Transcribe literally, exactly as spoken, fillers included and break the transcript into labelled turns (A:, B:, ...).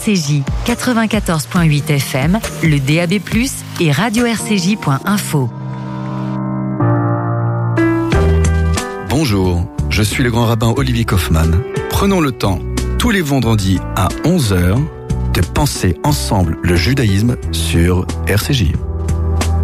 A: C J quatre-vingt-quatorze point huit F M, le D A B plus, et radio r c j point info.
B: Bonjour, je suis le grand rabbin Olivier Kaufmann. Prenons le temps, tous les vendredis à onze heures, de penser ensemble le judaïsme sur R C J.